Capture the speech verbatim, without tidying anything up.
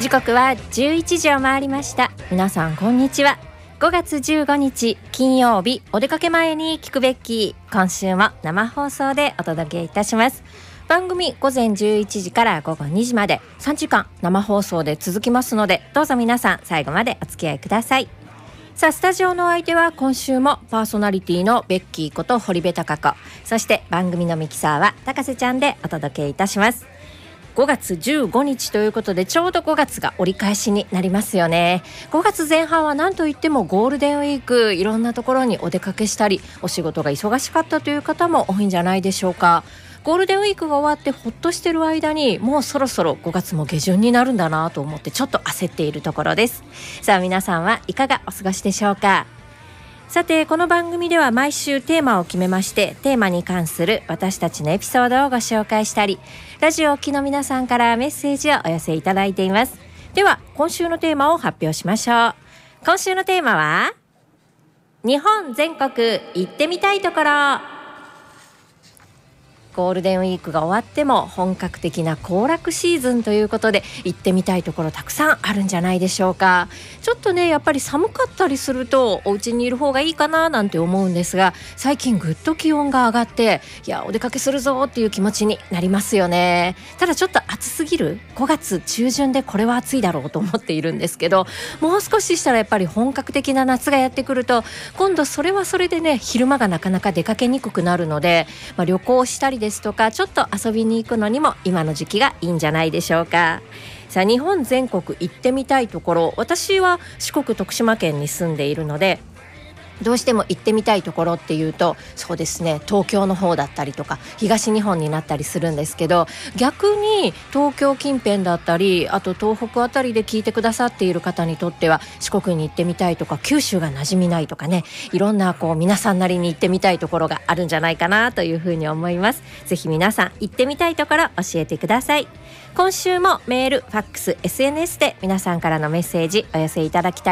時刻はじゅういちじを回りました。皆さんこんにちは。ごがつじゅうごにち金曜日、お出かけ前に聞くべき、今週も生放送でお届けいたします。番組午前じゅういちじから午後にじまでさんじかん生放送で続きますので、どうぞ皆さん最後までお付き合いください。さあ、スタジオの相手は今週もパーソナリティのベッキーこと堀部貴子、そして番組のミキサーは高瀬ちゃんでお届けいたします。ごがつじゅうごにちということで、ちょうどごがつが折り返しになりますよね。ごがつぜん半は何といってもゴールデンウィーク、いろんなところにお出かけしたり、お仕事が忙しかったという方も多いんじゃないでしょうか。ゴールデンウィークが終わってほっとしてる間に、もうそろそろごがつも下旬になるんだなと思って、ちょっと焦っているところです。さあ、皆さんはいかがお過ごしでしょうか。さて、この番組では毎週テーマを決めまして、テーマに関する私たちのエピソードをご紹介したり、ラジオを聴きの皆さんからメッセージをお寄せいただいています。では、今週のテーマを発表しましょう。今週のテーマは、日本全国行ってみたいところ。ゴールデンウィークが終わっても本格的な行楽シーズンということで、行ってみたいところたくさんあるんじゃないでしょうか。ちょっとね、やっぱり寒かったりするとお家にいる方がいいかななんて思うんですが、最近ぐっと気温が上がって、いやお出かけするぞっていう気持ちになりますよね。ただちょっと暑すぎるごがつちゅうじゅんで、これは暑いだろうと思っているんですけど、もう少ししたらやっぱり本格的な夏がやってくると、今度それはそれでね、昼間がなかなか出かけにくくなるので、まあ、旅行したりですとか、ちょっと遊びに行くのにも今の時期がいいんじゃないでしょうか。さあ、日本全国行ってみたいところ、私は四国徳島県に住んでいるので、どうしても行ってみたいところっていうと、そうですね、東京の方だったりとか東日本になったりするんですけど、逆に東京近辺だったり、あと東北あたりで聞いてくださっている方にとっては、四国に行ってみたいとか、九州が馴染みないとかね、いろんなこう皆さんなりに行ってみたいところがあるんじゃないかなというふうに思います。ぜひ皆さん行ってみたいところ教えてください。今週もメール、ファックス、エスエヌエス で皆さんからのメッセージお寄せいただきたい